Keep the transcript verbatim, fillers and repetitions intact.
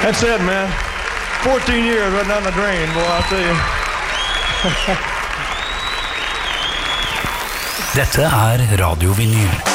That's it, man. fourteen years right down the drain, boy, I'll tell you. Dette er Radio Vinyl.